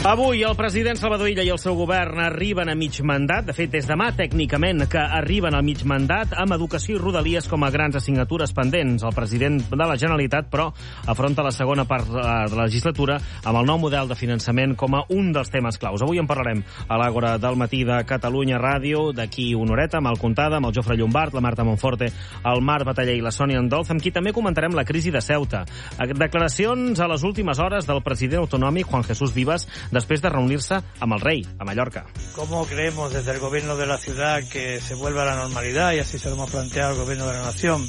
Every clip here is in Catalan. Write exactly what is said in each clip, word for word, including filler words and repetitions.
Avui el president Salvador Illa i el seu govern arriben a mig mandat. De fet, des demà, tècnicament, que arriben a mig mandat amb educació i rodalies com a grans assignatures pendents. El president de la Generalitat, però, afronta la segona part de la legislatura amb el nou model de finançament com a un dels temes claus. Avui en parlarem a l'Àgora del matí de Catalunya Ràdio, d'aquí una horeta, amb el Contada, amb el Jofre Llombart, la Marta Monforte, el Marc Bataller i la Sònia Andolz, amb qui també comentarem la crisi de Ceuta. Declaracions a les últimes hores del president autonòmic, Juan Jesús Vivas, después de reunirse amb el rey, a Mallorca. ¿Cómo creemos desde el gobierno de la ciudad que se vuelva a la normalidad? Y así se lo hemos planteado al gobierno de la nación.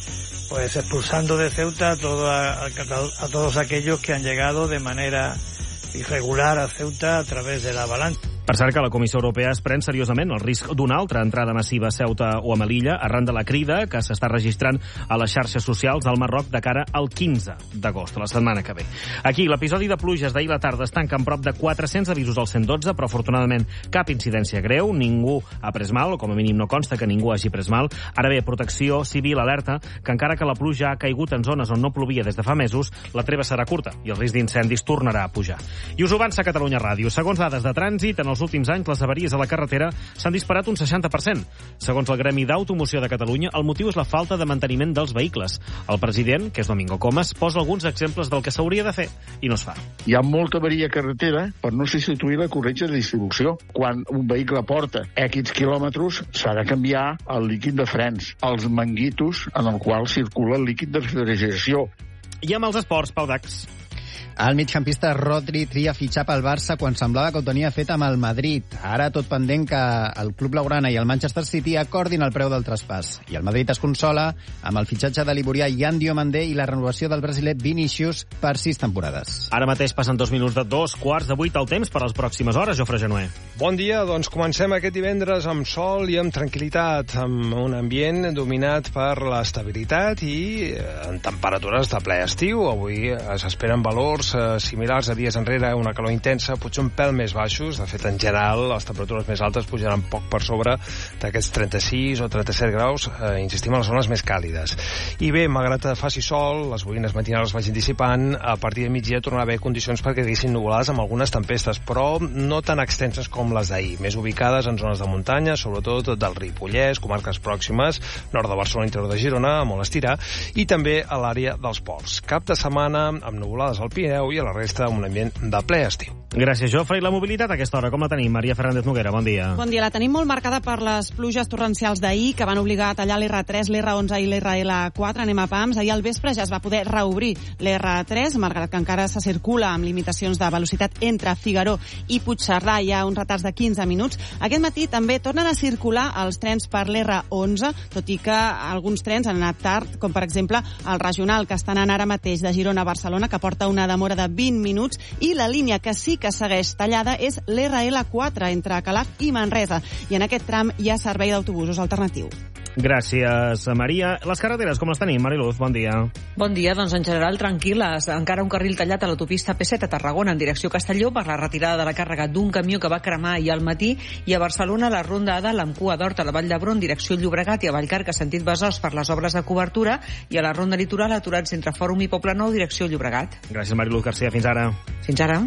Pues expulsando de Ceuta a, todo, a, a todos aquellos que han llegado de manera irregular a Ceuta a través de la avalancha. Per cert que la Comissió Europea es pren seriosament el risc d'una altra entrada massiva a Ceuta o a Melilla arran de la crida que s'està registrant a les xarxes socials al Marroc de cara al quinze d'agost, la setmana que ve. Aquí, l'episodi de pluges d'ahir la tarda es tanca amb prop de quatre-cents avisos al cent dotze, però afortunadament cap incidència greu, ningú ha pres mal, o com a mínim no consta que ningú hagi pres mal. Ara bé, Protecció Civil alerta que encara que la pluja ha caigut en zones on no plovia des de fa mesos, la treva serà curta i el risc d'incendis tornarà a pujar. I us ho avança Catalunya Ràdio. Segons dades de trànsit, en els Els últims anys, les avaries a la carretera s'han disparat un seixanta per cent. Segons el Gremi d'Automoció de Catalunya, el motiu és la falta de manteniment dels vehicles. El president, que és Domingo Comas, posa alguns exemples del que s'hauria de fer i no es fa. Hi ha molta avaria a carretera per no substituir la corretja de distribució. Quan un vehicle porta X quilòmetres, s'ha de canviar el líquid de frens, els manguitos en el qual circula el líquid de refrigeració. I amb els esports, Pau Dax. El migcampista Rodri tria fitxar pel Barça quan semblava que ho tenia fet amb el Madrid. Ara tot pendent que el club blaugrana i el Manchester City acordin el preu del traspàs. I el Madrid es consola amb el fitxatge de l'ivorià Yan Diomandé i la renovació del brasiler Vinícius per sis temporades. Ara mateix passen dos minuts de dos quarts de vuit al temps per a les pròximes hores, Jofre Genuer. Bon dia, doncs comencem aquest divendres amb sol i amb tranquil·litat, amb un ambient dominat per l'estabilitat i en temperatures de ple estiu. Avui s'esperen valors similars a dies enrere, una calor intensa, potser un pèl més baixos. De fet, en general, les temperatures més altes pujaran poc per sobre d'aquests trenta-sis o trenta-set graus, eh, insistim, a les zones més càlides. I bé, malgrat faci sol, les boires matinals vagin dissipant, a partir de migdia tornarà a haver condicions perquè quedin nuvolades amb algunes tempestes, però no tan extenses com les d'ahir, més ubicades en zones de muntanya, sobretot del Ripollès, comarques pròximes, nord de Barcelona, interior de Girona, a molt estirar, i també a l'àrea dels ports. Cap de setmana amb nuvolades al Pirineu i a la resta un ambient de ple estiu. Gràcies, Jofre. I la mobilitat a aquesta hora, com la tenim? Maria Fernández Noguera, bon dia. Bon dia. La tenim molt marcada per les pluges torrencials d'ahir, que van obligar a tallar l'erre tres, l'erre onze i l'erre ele quatre. Anem a pams. Ahir al vespre ja es va poder reobrir l'erre tres, malgrat que encara se circula amb limitacions de velocitat entre Figaró i Puigcerdà. Hi ha uns retards de quinze minuts. Aquest matí també tornen a circular els trens per l'erre onze, tot i que alguns trens han anat tard, com per exemple el regional, que està anant ara mateix de Girona a Barcelona, que porta una demora de vint minuts, i la línia que sí que segueix tallada és l'erre ele quatre entre Calaf i Manresa, i en aquest tram hi ha servei d'autobusos alternatiu. Gràcies, Maria. Les carreteres, com les tenim? Mariluz, bon dia. Bon dia, doncs en general tranquil·les. Encara un carril tallat a l'autopista pe set a Tarragona en direcció a Castelló per la retirada de la càrrega d'un camió que va cremar ahir al matí, i a Barcelona la ronda A amb cua d'Hort a la Vall d'Hebron en direcció a Llobregat i a Vallcarca sentit Besòs per les obres de cobertura, i a la ronda litoral aturats entre Fòrum i Poblenou direcció a Llobregat. Gràcies, Mariluz García. Fins ara. Fins ara.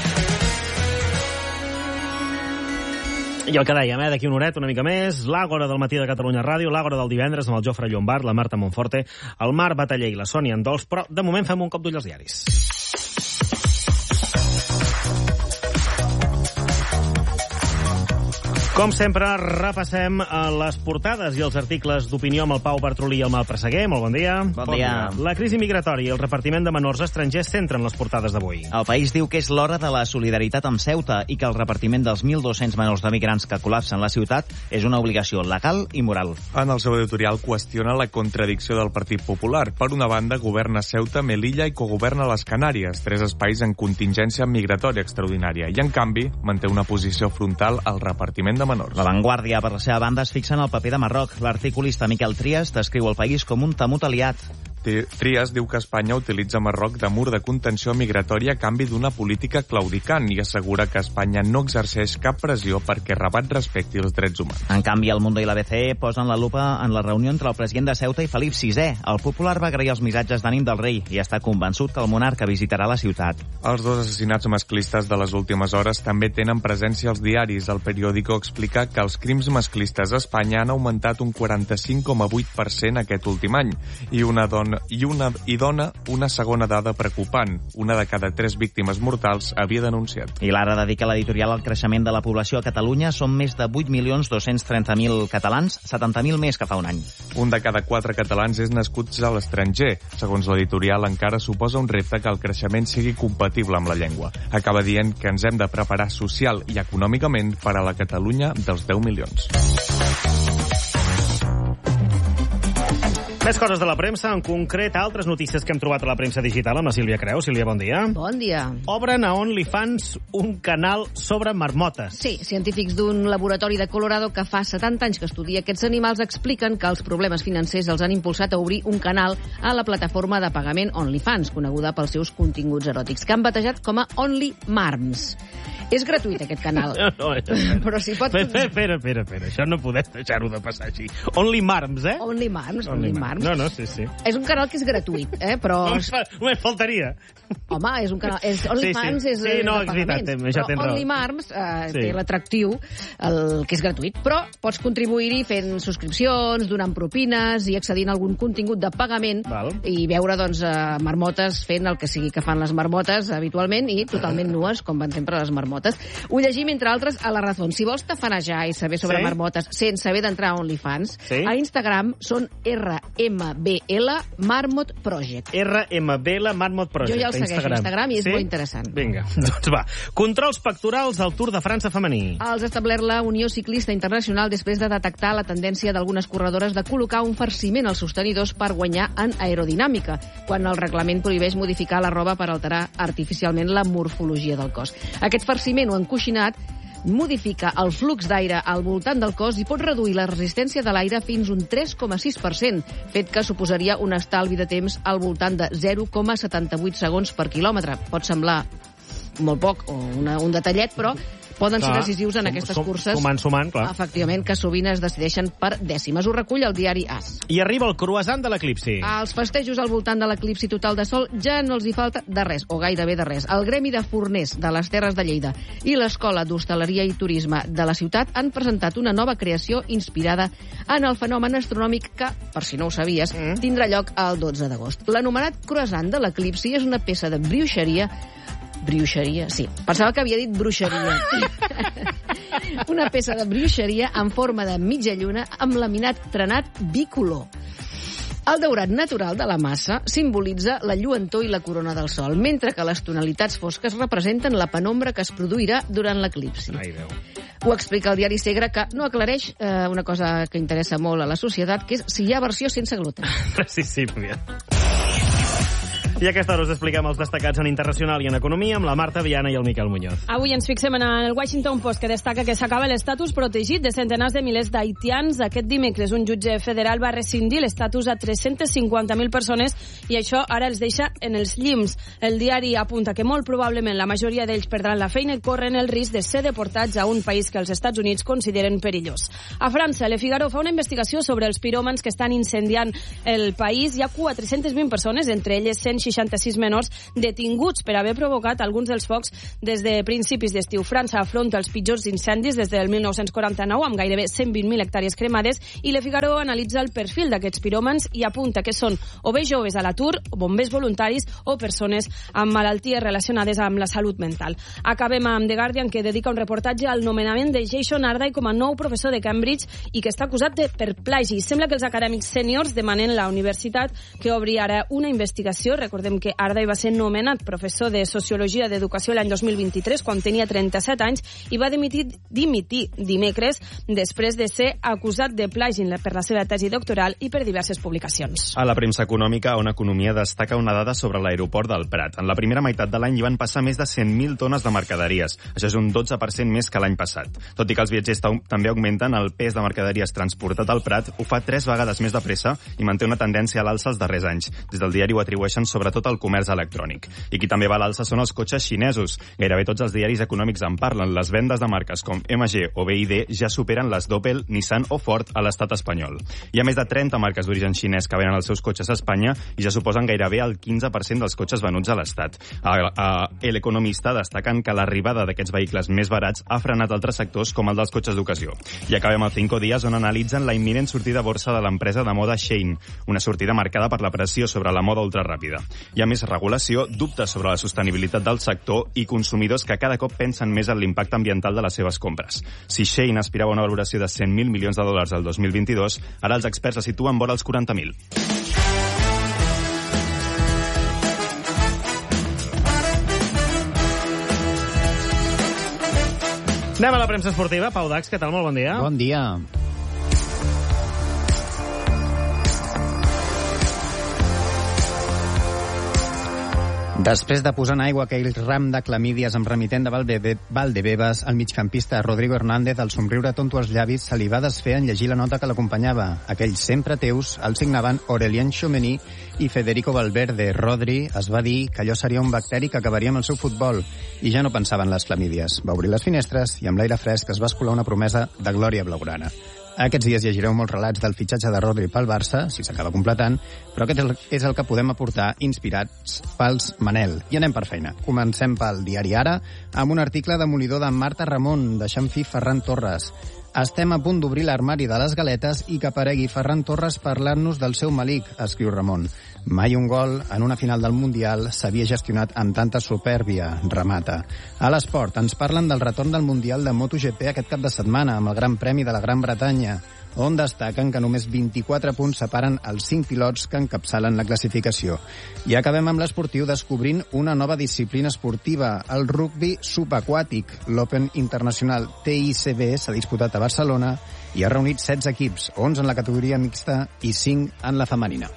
I el que dèiem, eh, d'aquí una horeta, una mica més, l'Àgora del matí de Catalunya Ràdio, l'Àgora del divendres amb el Jofre Llombart, la Marta Monforte, el Marc Bataller i la Sònia Andolz, però de moment fem un cop d'ull als diaris. Com sempre, repassem les portades i els articles d'opinió amb el Pau Bartrolí i el Mal Presseguer. Molt bon dia. Bon dia. La crisi migratòria i el repartiment de menors estrangers centren les portades d'avui. El País diu que és l'hora de la solidaritat amb Ceuta i que el repartiment dels mil dos-cents menors de migrants que col·lapsen la ciutat és una obligació legal i moral. En el seu editorial qüestiona la contradicció del Partit Popular. Per una banda, governa Ceuta, Melilla i cogoverna les Canàries, tres espais en contingència migratòria extraordinària, i en canvi manté una posició frontal al repartiment de menors. La Vanguardia, per la seva banda, es fixa en el paper de Marroc. L'articulista Miquel Trias descriu el país com un temut aliat. Trias diu que Espanya utilitza Marroc de mur de contenció migratòria a canvi d'una política claudicant i assegura que Espanya no exerceix cap pressió perquè Rabat respecti els drets humans. En canvi, el Mundo i la B C E posen la lupa en la reunió entre el president de Ceuta i Felip sisè. El Popular va agrair els missatges d'ànim del rei i està convençut que el monarca visitarà la ciutat. Els dos assassinats masclistes de les últimes hores també tenen presència als diaris. El periòdico explica que els crims masclistes a Espanya han augmentat un quaranta-cinc coma vuit per cent aquest últim any i una dona i una i dona una segona dada preocupant. Una de cada tres víctimes mortals havia denunciat. I l'Ara dedica l'editorial al creixement de la població a Catalunya. Són més de vuit milions dos-cents trenta mil catalans, setanta mil més que fa un any. Un de cada quatre catalans és nascuts a l'estranger. Segons l'editorial, encara suposa un repte que el creixement sigui compatible amb la llengua. Acaba dient que ens hem de preparar social i econòmicament per a la Catalunya dels deu milions. Més coses de la premsa, en concret altres notícies que hem trobat a la premsa digital amb la Sílvia Creu. Sílvia, bon dia. Bon dia. Obren a OnlyFans un canal sobre marmotes. Sí, científics d'un laboratori de Colorado que fa setanta anys que estudia aquests animals expliquen que els problemes financers els han impulsat a obrir un canal a la plataforma de pagament OnlyFans, coneguda pels seus continguts eròtics, que han batejat com a OnlyMarms. És gratuït, aquest canal. No, no, no. Però si pot... Espera, espera, espera, espera. Això no podem deixar-ho de passar així. OnlyMarms, eh? OnlyMarms, Only OnlyMarms. No, no, sí, sí. És un canal que és gratuït, eh? Però... Només faltaria. Home, és un canal... És OnlyFans sí, sí. és sí, no, de és veritat, ja tens raó. OnlyMarms eh, sí. té l'atractiu, el que és gratuït, però pots contribuir-hi fent subscripcions, donant propines i accedint a algun contingut de pagament. Val. I veure, doncs, eh, marmotes fent el que sigui que fan les marmotes habitualment i totalment nues, com van sempre les marmotes. Ho llegim, entre altres, a La Razón. Si vols tafanejar i saber sobre sí? marmotes sense haver d'entrar a OnlyFans, sí? a Instagram són R M B L Marmot Project. R M B L Marmot Project. Jo ja el segueixo a Instagram i és sí? molt interessant. Vinga, doncs va. Controls pectorals al Tour de França femení. Els ha establert la Unió Ciclista Internacional després de detectar la tendència d'algunes corredores de col·locar un farciment als sostenidors per guanyar en aerodinàmica, quan el reglament prohibeix modificar la roba per alterar artificialment la morfologia del cos. Aquest farciment o encoixinat modifica el flux d'aire al voltant del cos i pot reduir la resistència de l'aire fins un tres coma sis per cent, fet que suposaria un estalvi de temps al voltant de zero coma setanta-vuit segons per quilòmetre. Pot semblar molt poc o una, un detallet, però poden ser decisius en aquestes curses. Sumant, sumant, clar. Efectivament, que sovint es decideixen per dècimes. Ho recull el diari As. I arriba el croissant de l'eclipsi. Els festejos al voltant de l'eclipsi total de sol ja no els hi falta de res, o gairebé de res. El Gremi de Forners de les Terres de Lleida i l'Escola d'Hostaleria i Turisme de la ciutat han presentat una nova creació inspirada en el fenomen astronòmic que, per si no ho sabies, mm. tindrà lloc el dotze d'agost. L'anomenat croissant de l'eclipsi és una peça de brioixeria Brioixeria, sí. Pensava que havia dit bruixeria. Una peça de brioixeria en forma de mitja lluna amb laminat trenat bicolor. El daurat natural de la massa simbolitza la lluentor i la corona del sol, mentre que les tonalitats fosques representen la penombra que es produirà durant l'eclipsi. Ai, Déu. Ho explica el diari Segre, que no aclareix eh, una cosa que interessa molt a la societat, que és si hi ha versió sense gluten. Sí, sí, bien. I a aquesta hora us expliquem els destacats en internacional i en economia amb la Marta Viana i el Miquel Muñoz. Avui ens fixem en el Washington Post, que destaca que s'acaba l'estatus protegit de centenars de milers d'haitians. Aquest dimecres un jutge federal va rescindir l'estatus a tres-centes cinquanta mil persones i això ara els deixa en els llims. El diari apunta que molt probablement la majoria d'ells perdran la feina i corren el risc de ser deportats a un país que els Estats Units consideren perillós. A França, Le Figaro fa una investigació sobre els piròmans que estan incendiant el país. Hi ha quatre-centes vint persones, entre elles cent seixanta-sis menors, detinguts per haver provocat alguns dels focs des de principis d'estiu. França afronta els pitjors incendis des del mil nou-cents quaranta-nou, amb gairebé cent vint mil hectàrees cremades, i Le Figaro analitza el perfil d'aquests piròmans i apunta que són o bé joves a l'atur, bombers voluntaris o persones amb malalties relacionades amb la salut mental. Acabem amb The Guardian, que dedica un reportatge al nomenament de Jason Arday com a nou professor de Cambridge i que està acusat de per plagi. Sembla que els acadèmics sèniors demanen la universitat que obri ara una investigació reconeixida Recordem que Arday va ser nomenat professor de Sociologia d'Educació l'any dos mil vint-i-tres, quan tenia trenta-set anys, i va dimitir, dimitir dimecres després de ser acusat de plagi per la seva tesi doctoral i per diverses publicacions. A la premsa econòmica, On Economia destaca una dada sobre l'aeroport del Prat. En la primera meitat de l'any hi van passar més de cent mil tones de mercaderies. Això és un dotze per cent més que l'any passat. Tot i que els viatgers també augmenten, el pes de mercaderies transportat al Prat ho fa tres vegades més de pressa i manté una tendència a l'alça els darrers anys. Des del diari ho atribueixen sobretot al comerç electrònic. I qui també va a l'alça són els cotxes xinesos. Gairebé tots els diaris econòmics en parlen. Les vendes de marques com M G o B Y D ja superen les d'Opel, Nissan o Ford a l'estat espanyol. Hi ha més de trenta marques d'origen xinès que venen els seus cotxes a Espanya i ja suposen gairebé el quinze per cent dels cotxes venuts a l'estat. El Economista destaquen que l'arribada d'aquests vehicles més barats ha frenat altres sectors com el dels cotxes d'ocasió. I acabem el Cinco Días, on analitzen la imminent sortida a borsa de l'empresa de moda Shein, una sortida marcada per la pressió sobre la moda ultraràpida. Hi ha més regulació, dubtes sobre la sostenibilitat del sector i consumidors que cada cop pensen més en l'impacte ambiental de les seves compres. Si Shein aspirava a una valoració de cent mil milions de dòlars el dos mil vint-i-dos, ara els experts la situen vora els quaranta mil. Anem a la premsa esportiva. Pau Dax, què tal? Molt bon dia. Bon dia. Després de posar en aigua aquell ram de clamídies amb remitent de Valdebebas, el migcampista Rodrigo Hernández, al somriure tonto als llavis, se li va desfer en llegir la nota que l'acompanyava. Aquells sempre teus el signaven Aurélien Tchouameni i Federico Valverde. Rodri es va dir que allò seria un bacteri que acabaria amb el seu futbol i ja no pensava en les clamídies. Va obrir les finestres i amb l'aire fresc es va escolar una promesa de glòria blaugrana. Aquests dies llegireu molts relats del fitxatge de Rodri pel Barça, si s'acaba completant, però aquest és el que podem aportar inspirats pels Manel. I anem per feina. Comencem pel diari Ara, amb un article demolidor de Marta Ramon, deixant fi Ferran Torres. Estem a punt d'obrir l'armari de les galetes i que aparegui Ferran Torres parlant-nos del seu malic, escriu Ramon. Mai un gol en una final del Mundial s'havia gestionat amb tanta supèrbia, remata. A l'esport ens parlen del retorn del Mundial de MotoGP aquest cap de setmana amb el Gran Premi de la Gran Bretanya, on destaquen que només vint-i-quatre punts separen els cinc pilots que encapçalen la classificació. I acabem amb l'esportiu descobrint una nova disciplina esportiva, el rugbi subaquàtic. L'Open Internacional T I C B s'ha disputat a Barcelona i ha reunit setze equips, onze en la categoria mixta i cinc en la femenina.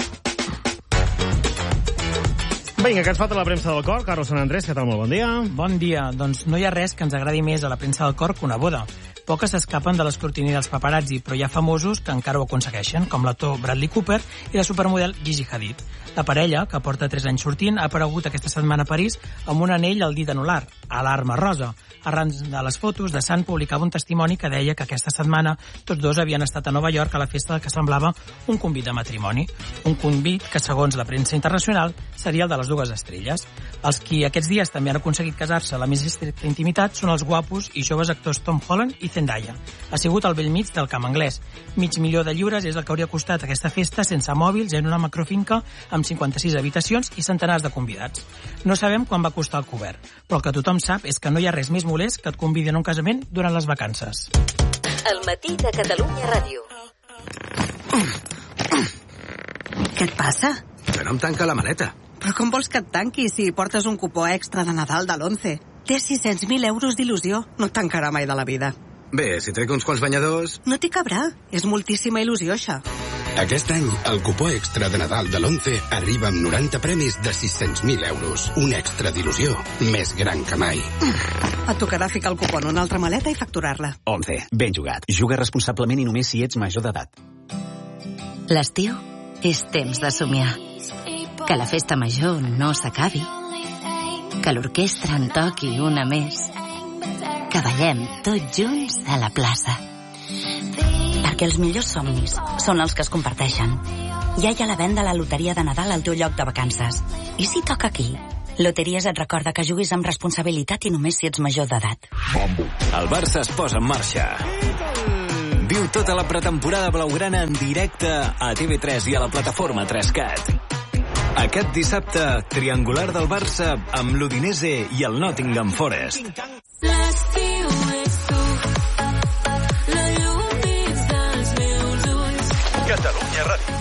Vinga, que ens falta la premsa del cor. Carlos Sant Andrés, què tal? Molt bon dia. Bon dia. Doncs no hi ha res que ens agradi més a la premsa del cor que una boda. Poques s'escapen de l'escrutini dels paparazzi, però hi ha famosos que encara ho aconsegueixen, com l'actor Bradley Cooper i la supermodel Gigi Hadid. La parella, que porta tres anys sortint, ha aparegut aquesta setmana a París amb un anell al dit anular, a l'arma rosa. Arran de les fotos, The Sun publicava un testimoni que deia que aquesta setmana tots dos havien estat a Nova York a la festa que semblava un convit de matrimoni. Un convit que, segons la premsa internacional, seria el de les dues estrelles. Els qui aquests dies també han aconseguit casar-se a la més estricta intimitat són els guapos i joves actors Tom Holland i Zendaya. Ha sigut al bell mig del camp anglès. Mig milió de lliures és el que hauria costat aquesta festa sense mòbils en una macrofinca amb cinquanta-sis habitacions i centenars de convidats. No sabem quan va costar el cobert, però el que tothom sap és que no hi ha res més molest que et convidin a un casament durant les vacances. El matí de Catalunya Ràdio. Què et passa? Que no em tanca la maleta. Però com vols que et tanqui si portes un cupó extra de Nadal de l'Once? Té sis-cents mil euros d'il·lusió. No et tancarà mai de la vida. Bé, si trec uns quants banyadors... No t'hi cabrà. És moltíssima il·lusió, això. Aquest any, el cupó extra de Nadal de l'Once arriba amb noranta premis de sis-cents mil euros. Un extra d'il·lusió més gran que mai. Et tocarà ficar el cupó en una altra maleta i facturar-la. Once. Ben jugat. Juga responsablement i només si ets major d'edat. L'estiu és temps de somiar. Que la festa major no s'acabi. Que l'orquestra en toqui una més. Que ballem tots junts a la plaça. Perquè els millors somnis són els que es comparteixen. Ja hi ha la venda a la loteria de Nadal al teu lloc de vacances. I si toca aquí? Loteries et recorda que juguis amb responsabilitat i només si ets major d'edat. El Barça es posa en marxa. Viu tota la pretemporada blaugrana en directe a T V tres i a la plataforma tres cat. Aquest dissabte, triangular del Barça amb l'Udinese i el Nottingham Forest. L'estiu és tu, la llum dins dels meus ulls. Catalunya Ràdio.